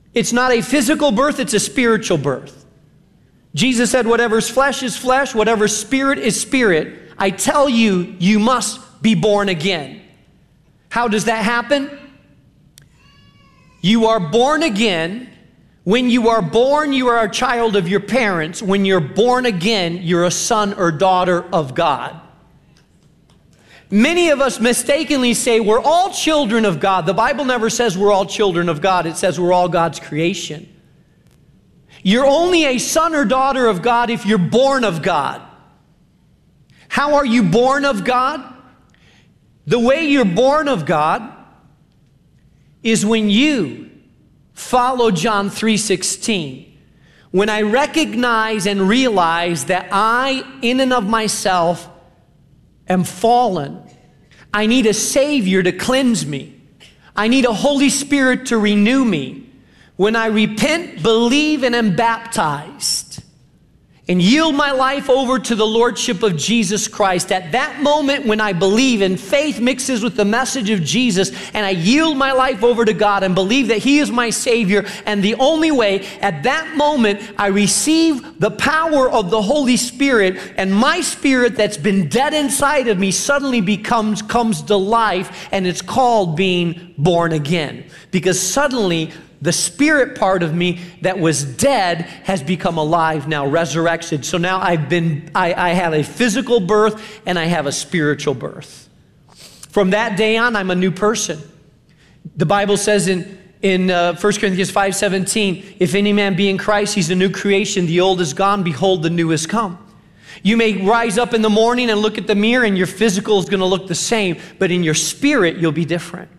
It's not a physical birth, it's a spiritual birth. Jesus said, whatever's flesh is flesh, whatever's spirit is spirit. I tell you, you must be born again. How does that happen? You are born again. When you are born, you are a child of your parents. When you're born again, you're a son or daughter of God. Many of us mistakenly say we're all children of God. The Bible never says we're all children of God. It says we're all God's creation. You're only a son or daughter of God if you're born of God. How are you born of God? The way you're born of God is when you follow John 3:16. When I recognize and realize that I, in and of myself, am fallen. I need a Savior to cleanse me. I need a Holy Spirit to renew me. When I repent, believe, and am baptized, and yield my life over to the Lordship of Jesus Christ, at that moment when I believe and faith mixes with the message of Jesus, and I yield my life over to God and believe that He is my Savior and the only way, at that moment I receive the power of the Holy Spirit, and my spirit that's been dead inside of me suddenly comes to life, and it's called being born again. Because suddenly the spirit part of me that was dead has become alive now, resurrected. So now I have a physical birth and I have a spiritual birth. From that day on, I'm a new person. The Bible says in 1 Corinthians 5:17, if any man be in Christ, he's a new creation. The old is gone, behold, the new is come. You may rise up in the morning and look at the mirror and your physical is going to look the same, but in your spirit, you'll be different.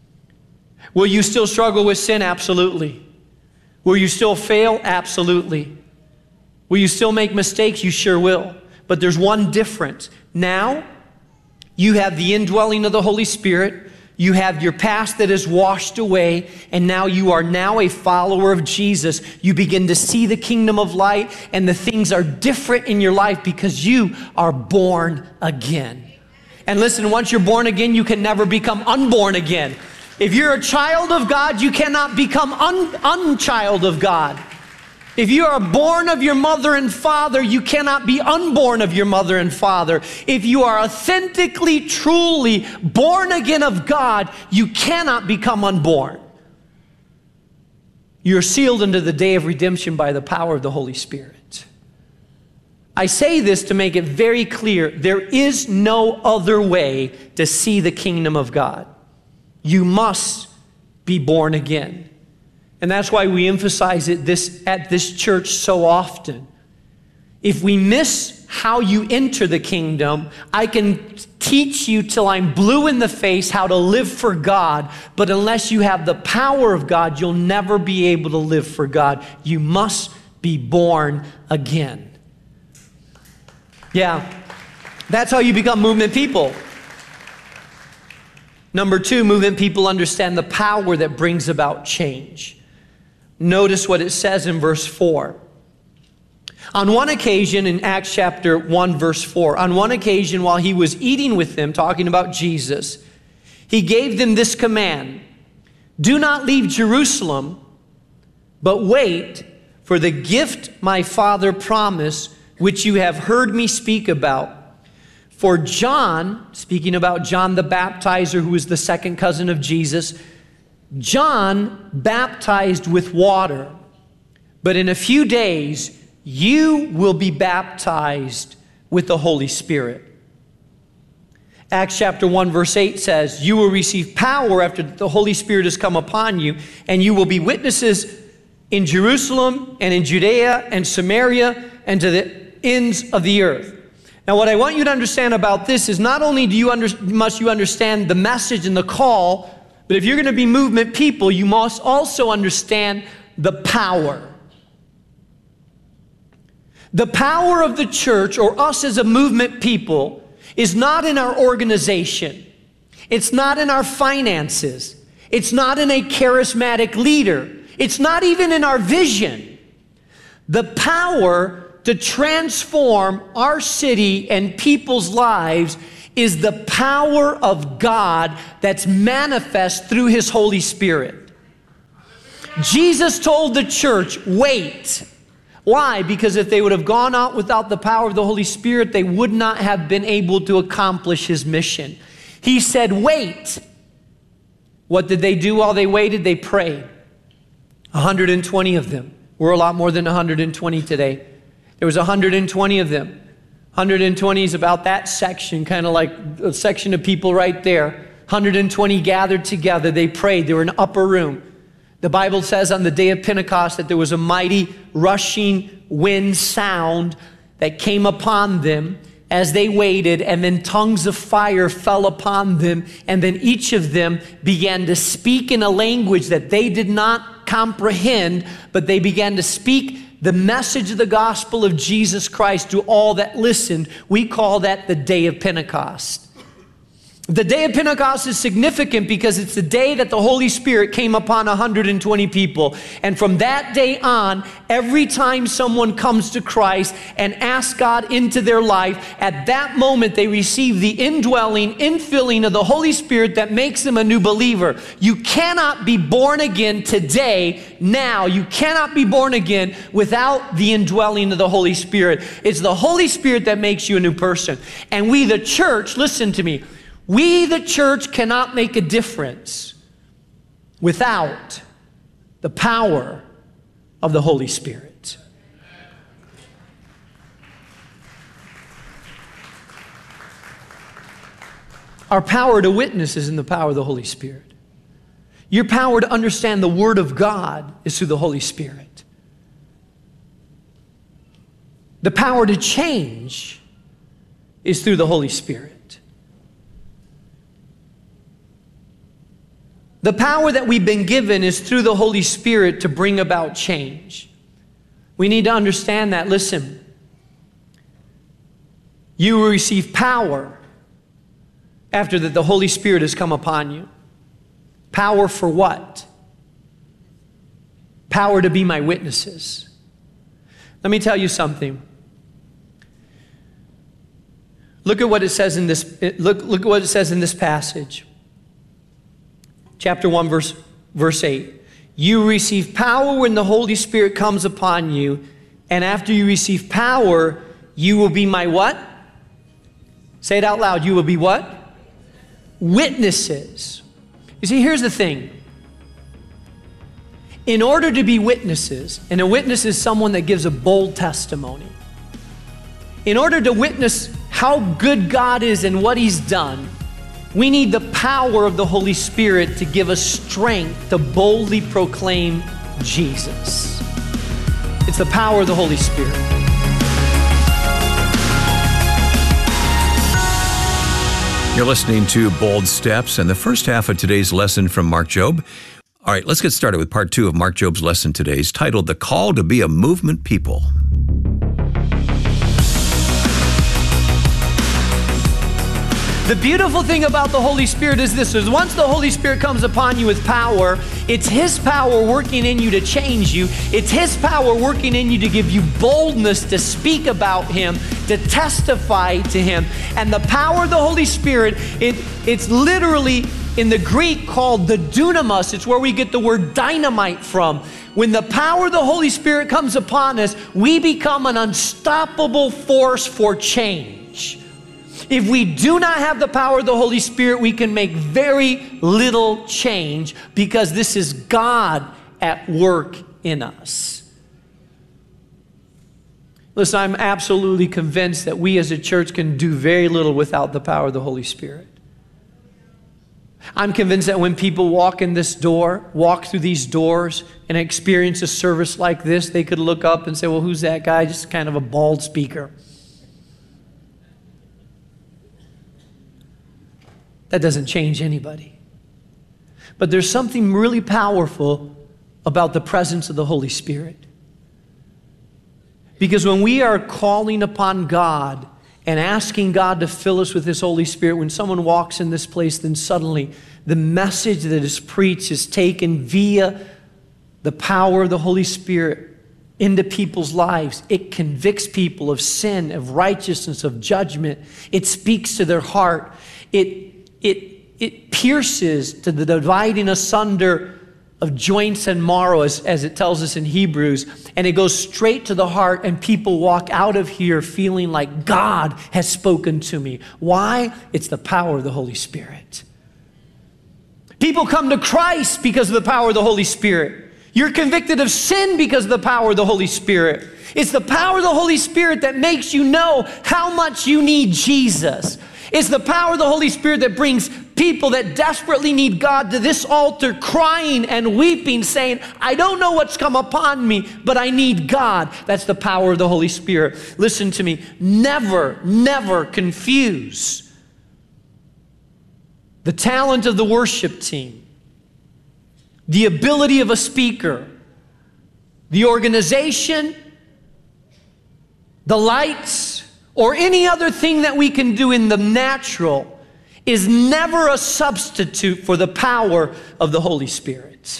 Will you still struggle with sin? Absolutely. Will you still fail? Absolutely. Will you still make mistakes? You sure will. But there's one difference. Now, you have the indwelling of the Holy Spirit. You have your past that is washed away, and now you are now a follower of Jesus. You begin to see the kingdom of light, and the things are different in your life because you are born again. And listen, once you're born again, you can never become unborn again. If you're a child of God, you cannot become unchild of God. If you are born of your mother and father, you cannot be unborn of your mother and father. If you are authentically, truly born again of God, you cannot become unborn. You're sealed into the day of redemption by the power of the Holy Spirit. I say this to make it very clear, there is no other way to see the kingdom of God. You must be born again. And that's why we emphasize it at this church so often. If we miss how you enter the kingdom, I can teach you till I'm blue in the face how to live for God, but unless you have the power of God, you'll never be able to live for God. You must be born again. Yeah, that's how you become movement people. Number two, movement people understand the power that brings about change. Notice what it says in verse 4. On one occasion, in Acts chapter 1, verse 4, on one occasion while he was eating with them, talking about Jesus, he gave them this command: do not leave Jerusalem, but wait for the gift my Father promised, which you have heard me speak about. For John, speaking about John the Baptizer, who was the second cousin of Jesus, John baptized with water, but in a few days you will be baptized with the Holy Spirit. Acts chapter 1 verse 8 says, you will receive power after the Holy Spirit has come upon you, and you will be witnesses in Jerusalem and in Judea and Samaria and to the ends of the earth. Now, what I want you to understand about this is not only must you understand the message and the call, but if you're going to be movement people, you must also understand the power. The power of the church, or us as a movement people, is not in our organization. It's not in our finances. It's not in a charismatic leader. It's not even in our vision. The power to transform our city and people's lives is the power of God that's manifest through His Holy Spirit. Jesus told the church, wait. Why? Because if they would have gone out without the power of the Holy Spirit, they would not have been able to accomplish his mission. He said, wait. What did they do while they waited? They prayed. 120 of them. We're a lot more than 120 today. There was 120 of them. 120 is about that section, kind of like a section of people right there. 120 gathered together. They prayed. They were in an upper room. The Bible says on the day of Pentecost that there was a mighty rushing wind sound that came upon them as they waited, and then tongues of fire fell upon them, and then each of them began to speak in a language that they did not comprehend, but they began to speak the message of the gospel of Jesus Christ to all that listened. We call that the day of Pentecost. The day of Pentecost is significant because it's the day that the Holy Spirit came upon 120 people. And from that day on, every time someone comes to Christ and asks God into their life, at that moment they receive the indwelling, infilling of the Holy Spirit that makes them a new believer. You cannot be born again today, now. You cannot be born again without the indwelling of the Holy Spirit. It's the Holy Spirit that makes you a new person. And we, the church, listen to me, we, the church, cannot make a difference without the power of the Holy Spirit. Our power to witness is in the power of the Holy Spirit. Your power to understand the Word of God is through the Holy Spirit. The power to change is through the Holy Spirit. The power that we've been given is through the Holy Spirit to bring about change. We need to understand that. Listen, you will receive power after that the Holy Spirit has come upon you. Power for what? Power to be my witnesses. Let me tell you something. Look at what it says in this. Look at what it says in this passage. Chapter 1, verse 8. You receive power when the Holy Spirit comes upon you, and after you receive power, you will be my what? Say it out loud. You will be what? Witnesses. You see, here's the thing. In order to be witnesses, and a witness is someone that gives a bold testimony. In order to witness how good God is and what He's done, we need the power of the Holy Spirit to give us strength to boldly proclaim Jesus. It's the power of the Holy Spirit. You're listening to Bold Steps and the first half of today's lesson from Mark Jobe. All right, let's get started with part 2 of Mark Jobe's lesson today. It's titled, The Call to Be a Movement People. The beautiful thing about the Holy Spirit is this, is once the Holy Spirit comes upon you with power, it's His power working in you to change you. It's His power working in you to give you boldness to speak about Him, to testify to Him. And the power of the Holy Spirit, it's literally in the Greek called the dunamis. It's where we get the word dynamite from. When the power of the Holy Spirit comes upon us, we become an unstoppable force for change. If we do not have the power of the Holy Spirit, we can make very little change because this is God at work in us. Listen, I'm absolutely convinced that we as a church can do very little without the power of the Holy Spirit. I'm convinced that when people walk in this door, walk through these doors, and experience a service like this, they could look up and say, well, who's that guy? Just kind of a bald speaker. That doesn't change anybody. But there's something really powerful about the presence of the Holy Spirit. Because when we are calling upon God and asking God to fill us with His Holy Spirit, when someone walks in this place, then suddenly the message that is preached is taken via the power of the Holy Spirit into people's lives. It convicts people of sin, of righteousness, of judgment. It speaks to their heart. It pierces to the dividing asunder of joints and marrow, as it tells us in Hebrews, and it goes straight to the heart, and people walk out of here feeling like God has spoken to me. Why? It's the power of the Holy Spirit. People come to Christ because of the power of the Holy Spirit. You're convicted of sin because of the power of the Holy Spirit. It's the power of the Holy Spirit that makes you know how much you need Jesus. It's the power of the Holy Spirit that brings people that desperately need God to this altar, crying and weeping, saying, I don't know what's come upon me, but I need God. That's the power of the Holy Spirit. Listen to me. Never, never confuse the talent of the worship team, the ability of a speaker, the organization, the lights, or any other thing that we can do in the natural is never a substitute for the power of the Holy Spirit.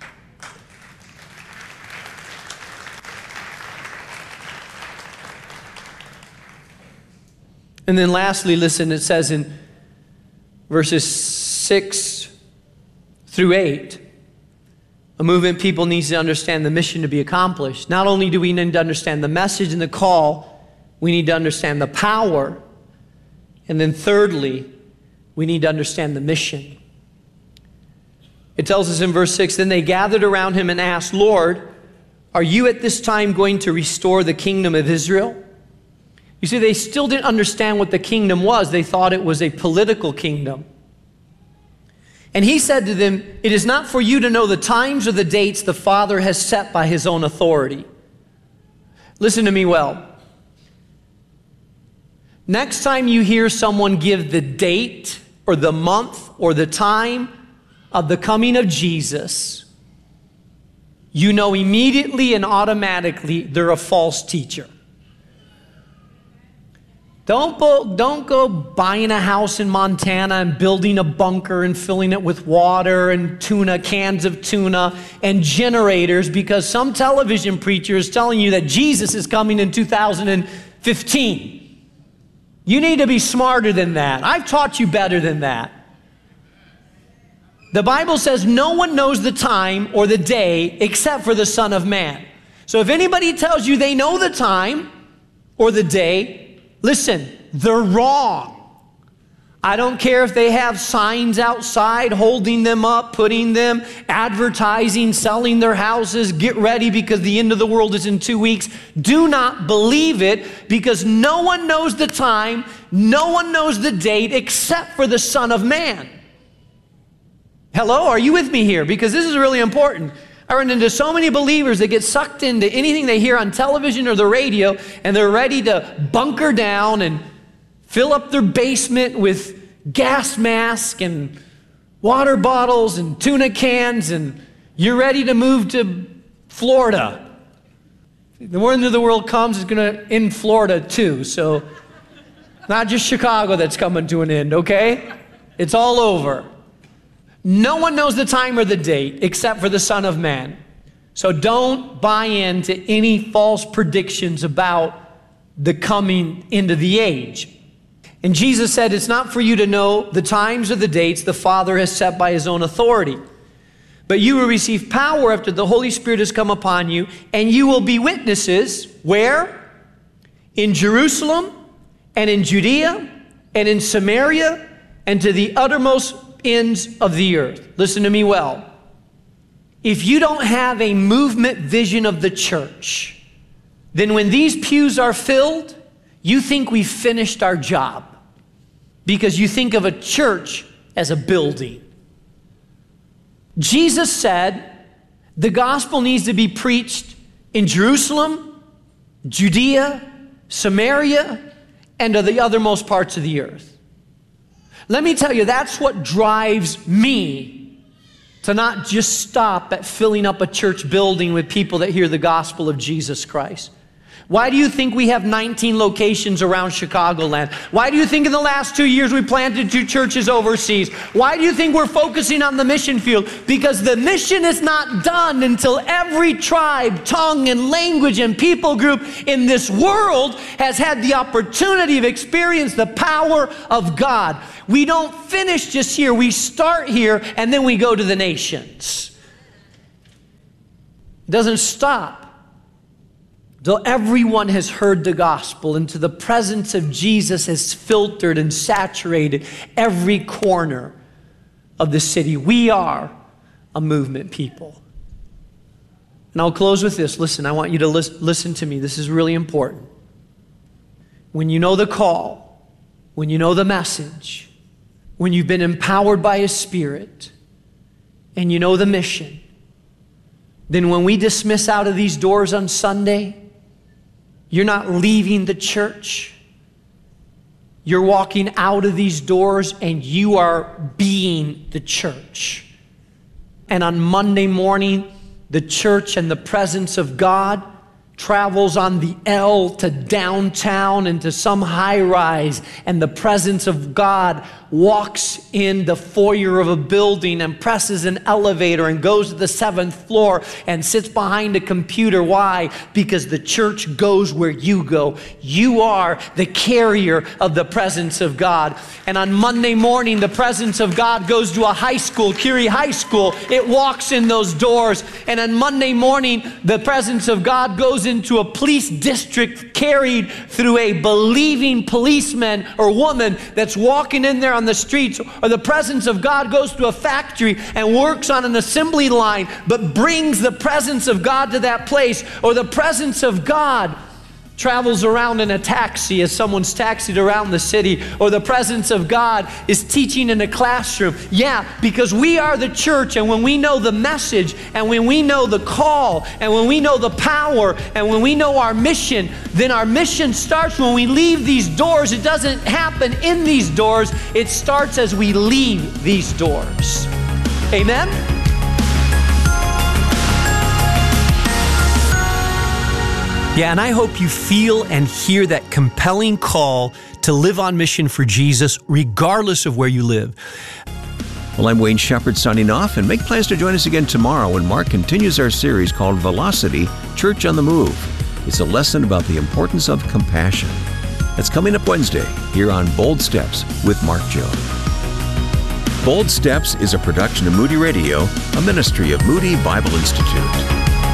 And then lastly, listen, it says in verses 6 through 8, a movement people needs to understand the mission to be accomplished. Not only do we need to understand the message and the call, we need to understand the power. And then thirdly, we need to understand the mission. It tells us in verse 6, then they gathered around him and asked, Lord, are you at this time going to restore the kingdom of Israel? You see, they still didn't understand what the kingdom was. They thought it was a political kingdom. And he said to them, it is not for you to know the times or the dates the Father has set by his own authority. Listen to me well. Next time you hear someone give the date or the month or the time of the coming of Jesus, you know immediately and automatically they're a false teacher. Don't go buying a house in Montana and building a bunker and filling it with water and tuna, cans of tuna and generators because some television preacher is telling you that Jesus is coming in 2015. You need to be smarter than that. I've taught you better than that. The Bible says no one knows the time or the day except for the Son of Man. So if anybody tells you they know the time or the day, listen, they're wrong. I don't care if they have signs outside holding them up, putting them, advertising, selling their houses, get ready because the end of the world is in 2 weeks. Do not believe it because no one knows the time, no one knows the date except for the Son of Man. Hello, are you with me here? Because this is really important. I run into so many believers that get sucked into anything they hear on television or the radio, and they're ready to bunker down and fill up their basement with gas masks and water bottles and tuna cans, and you're ready to move to Florida. The end of the world comes, it's going to end Florida too, so not just Chicago that's coming to an end, okay? It's all over. No one knows the time or the date except for the Son of Man. So don't buy into any false predictions about the coming into the age. And Jesus said, it's not for you to know the times or the dates the Father has set by his own authority. But you will receive power after the Holy Spirit has come upon you, and you will be witnesses, where? In Jerusalem, and in Judea, and in Samaria, and to the uttermost ends of the earth. Listen to me well. If you don't have a movement vision of the church, then when these pews are filled, you think we've finished our job because you think of a church as a building. Jesus said the gospel needs to be preached in Jerusalem, Judea, Samaria, and to the othermost parts of the earth. Let me tell you, that's what drives me to not just stop at filling up a church building with people that hear the gospel of Jesus Christ. Why do you think we have 19 locations around Chicagoland? Why do you think in the last 2 years we planted 2 churches overseas? Why do you think we're focusing on the mission field? Because the mission is not done until every tribe, tongue, and language and people group in this world has had the opportunity to experience the power of God. We don't finish just here. We start here and then we go to the nations. It doesn't stop till everyone has heard the gospel and till the presence of Jesus has filtered and saturated every corner of the city. We are a movement people. And I'll close with this. Listen, I want you to listen to me. This is really important. When you know the call, when you know the message, when you've been empowered by His Spirit, and you know the mission, then when we dismiss out of these doors on Sunday, you're not leaving the church. You're walking out of these doors and you are being the church. And on Monday morning, the church and the presence of God travels on the L to downtown and to some high rise, and the presence of God walks in the foyer of a building and presses an elevator and goes to the 7th floor and sits behind a computer. Why? Because the church goes where you go. You are the carrier of the presence of God. And on Monday morning, the presence of God goes to a high school, Curie High School. It walks in those doors. And on Monday morning, the presence of God goes into a police district carried through a believing policeman or woman that's walking in there on the streets. Or the presence of God goes to a factory and works on an assembly line but brings the presence of God to that place. Or the presence of God travels around in a taxi as someone's taxied around the city. Or the presence of God is teaching in a classroom. Yeah, because we are the church, and when we know the message, and when we know the call, and when we know the power, and when we know our mission, then our mission starts when we leave these doors. It doesn't happen in these doors. It starts as we leave these doors. Amen? Yeah, and I hope you feel and hear that compelling call to live on mission for Jesus, regardless of where you live. Well, I'm Wayne Shepherd signing off, and make plans to join us again tomorrow when Mark continues our series called Velocity, Church on the Move. It's a lesson about the importance of compassion. That's coming up Wednesday here on Bold Steps with Mark Jobe. Bold Steps is a production of Moody Radio, a ministry of Moody Bible Institute.